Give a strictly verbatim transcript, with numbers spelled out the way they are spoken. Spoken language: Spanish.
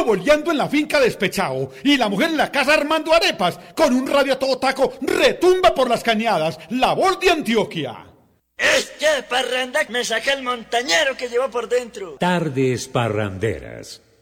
boleando en la finca despechado y la mujer en la casa armando arepas, con un radio a todo taco, retumba por las cañadas, la voz de Antioquia. Es que parranda me saca el montañero que llevo por dentro. Tardes parranderas.